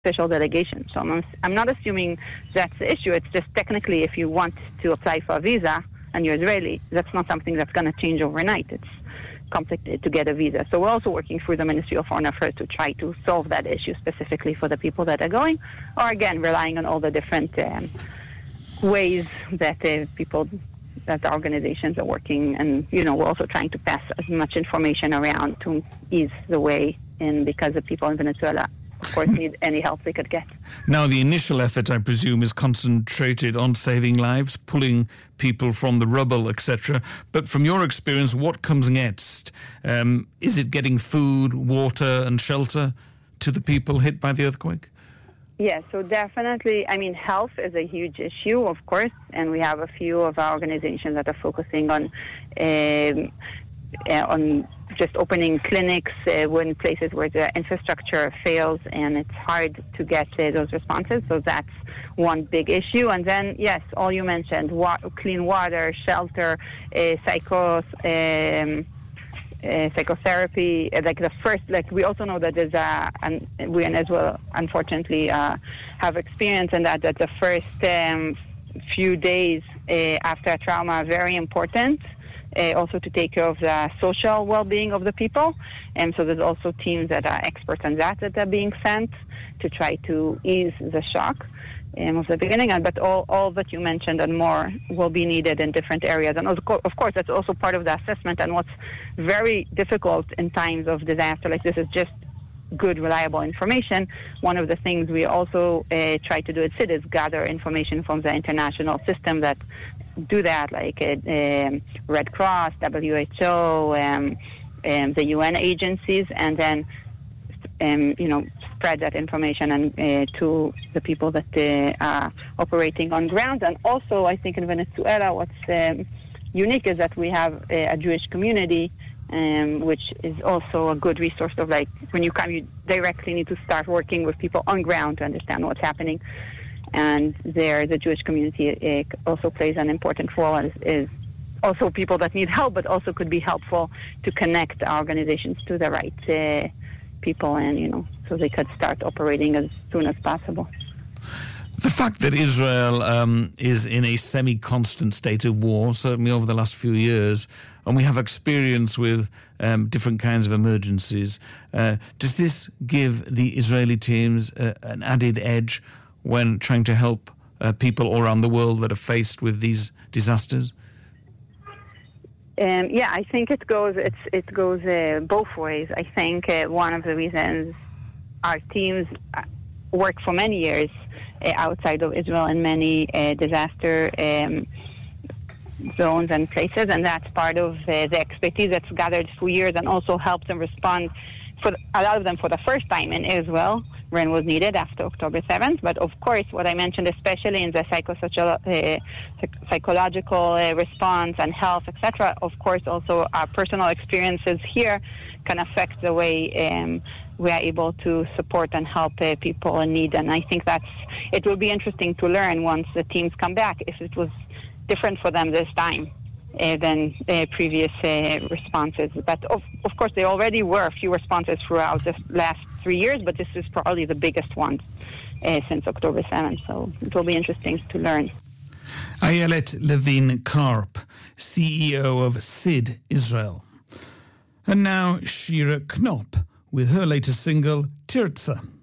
official delegation. So I'm not assuming that's the issue. It's just technically if you want to apply for a visa and you're Israeli, that's not something that's going to change overnight. It's complicated to get a visa. So we're also working through the Ministry of Foreign Affairs to try to solve that issue specifically for the people that are going, or again, relying on all the different ways that people, that the organizations are working. And, we're also trying to pass as much information around to ease the way in, because the people in Venezuela, of course, need any help they could get. Now, the initial effort, I presume, is concentrated on saving lives, pulling people from the rubble, etc. But from your experience, what comes next? Is it getting food, water and shelter to the people hit by the earthquake? Yeah, so definitely, health is a huge issue, of course, and we have a few of our organizations that are focusing on just opening clinics in places where the infrastructure fails and it's hard to get those responses. So that's one big issue. And then, yes, all you mentioned, clean water, shelter, psychotherapy, we also know that there's and we in Israel, unfortunately, have experience in that the first few days after a trauma are very important. Also to take care of the social well-being of the people. And so there's also teams that are experts on that are being sent to try to ease the shock of the beginning. But all that you mentioned and more will be needed in different areas. And of course, that's also part of the assessment. And what's very difficult in times of disaster like this is just good, reliable information. One of the things we also try to do at SID is gather information from the international system that do that, like Red Cross, WHO, the UN agencies, and then spread that information and to the people that are operating on ground. And also, I think in Venezuela, what's unique is that we have a Jewish community, which is also a good resource of when you come, you directly need to start working with people on ground to understand what's happening. And there, the Jewish community also plays an important role and is also people that need help, but also could be helpful to connect our organizations to the right people and, so they could start operating as soon as possible. The fact that Israel is in a semi-constant state of war, certainly over the last few years, and we have experience with different kinds of emergencies, does this give the Israeli teams an added edge when trying to help people all around the world that are faced with these disasters? I think it goes both ways. I think one of the reasons our teams work for many years outside of Israel in many disaster zones and places, and that's part of the expertise that's gathered through years, and also helps them respond for a lot of them for the first time in Israel when it was needed after October 7th. But of course, what I mentioned, especially in the psychological response and health, etc., of course, also our personal experiences here can affect the way we are able to support and help people in need. And I think it will be interesting to learn once the teams come back if it was different for them this time than previous responses. But of course, there already were a few responses throughout the last 3 years, but this is probably the biggest one since October 7th. So it will be interesting to learn. Ayelet Levin-Karp, CEO of SID Israel. And now Shira Knop with her latest single, Tirza.